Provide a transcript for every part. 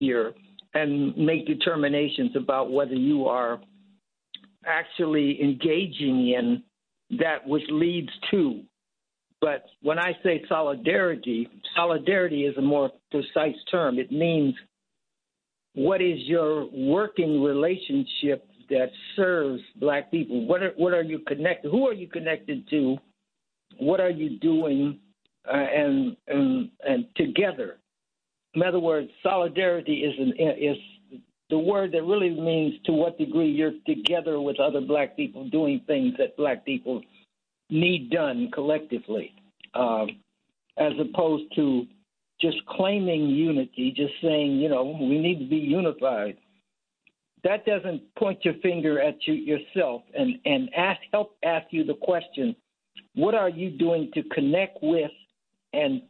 here and make determinations about whether you are actually engaging in that which leads to. But when I say solidarity is a more precise term. It means what is your working relationship that serves black people? What are you connected? Who are you connected to? What are you doing? And together. In other words, solidarity is the word that really means to what degree you're together with other black people doing things that black people need done collectively, as opposed to just claiming unity, just saying, we need to be unified. That doesn't point your finger at yourself and help ask you the question, what are you doing to connect with and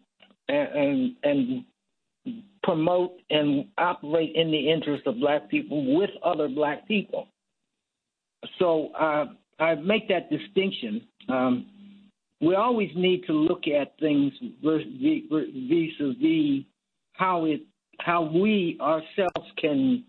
promote and operate in the interest of black people with other black people? So I make that distinction. We always need to look at things vis-a-vis how we ourselves can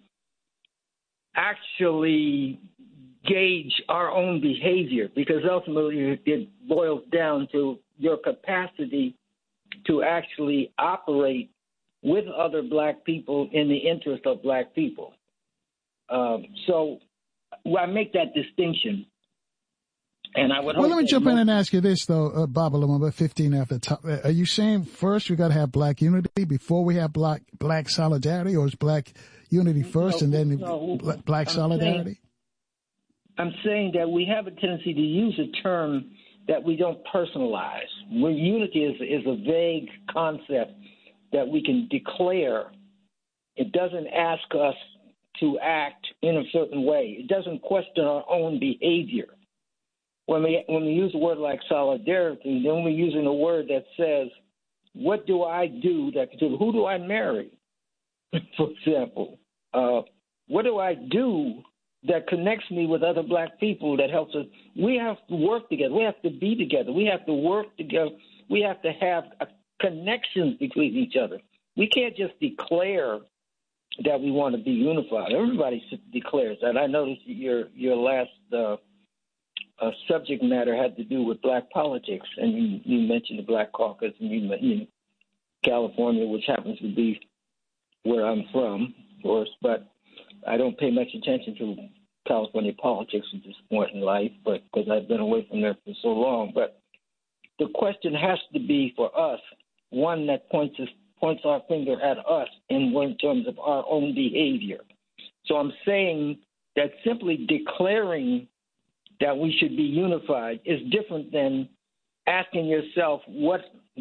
actually gauge our own behavior, because ultimately it boils down to your capacity to actually operate with other black people in the interest of black people. So I make that distinction. And I would. Well, let me jump in and ask you this, though, Baba Lumumba, 15 after top. Are you saying first we got to have black unity before we have black solidarity, or is black unity first and then black solidarity? I'm saying that we have a tendency to use a term that we don't personalize. Where unity is a vague concept that we can declare. It doesn't ask us to act in a certain way. It doesn't question our own behavior. When we use a word like solidarity, then we're using a word that says, what do I do who do I marry, for example? What do I do that connects me with other black people, that helps us? We have to work together. We have to be together. We have to work together. We have to have connections between each other. We can't just declare that we want to be unified. Everybody declares that. I noticed your last subject matter had to do with black politics, and you mentioned the Black Caucus, and you mentioned California, which happens to be where I'm from, of course, but I don't pay much attention to California politics at this point in life, but because I've been away from there for so long. But the question has to be for us one that points our finger at us in terms of our own behavior. So I'm saying that simply declaring that we should be unified is different than asking yourself what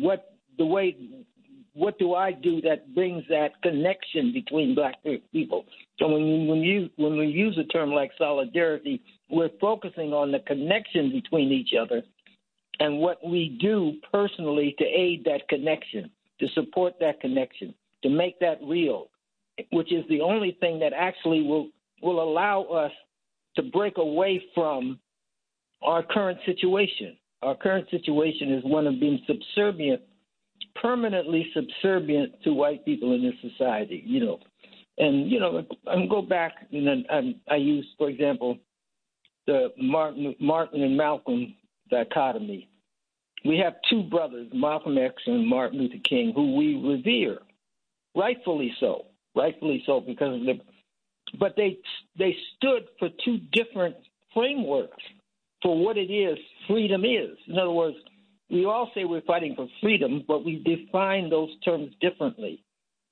do I do that brings that connection between black people. So when we use a term like solidarity, we're focusing on the connection between each other and what we do personally to aid that connection, to support that connection, to make that real, which is the only thing that actually will allow us to break away from our current situation. Our current situation is one of being permanently subservient to white people in this society, And, I go back and I use, for example, the Martin and Malcolm dichotomy. We have two brothers, Malcolm X and Martin Luther King, who we revere, rightfully so, because of but they stood for two different frameworks for what it is freedom is. In other words, we all say we're fighting for freedom, but we define those terms differently.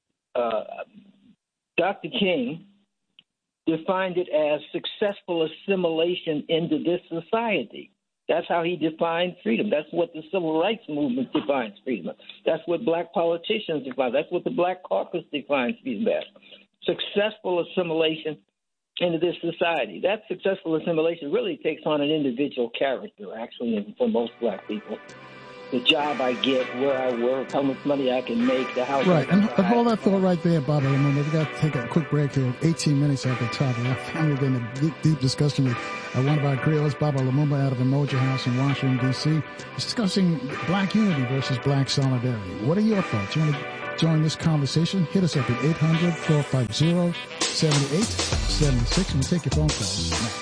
Dr. King defined it as successful assimilation into this society. That's how he defined freedom. That's what the civil rights movement defines freedom. That's what black politicians define. That's what the Black Caucus defines freedom as. Successful assimilation into this society. That successful assimilation really takes on an individual character, actually, for most black people. The job I get, where I work, how much money I can make, the house. Right, and hold that thought right there, Bobby. Remember, we got to take a quick break here. 18 minutes after the top. We're going to deep discussion with one of our griots, Baba Lumumba, out of Emoji House in Washington, D.C., discussing black unity versus black solidarity. What are your thoughts? You want to join this conversation, hit us up at 800-450-7876. We'll take your phone calls.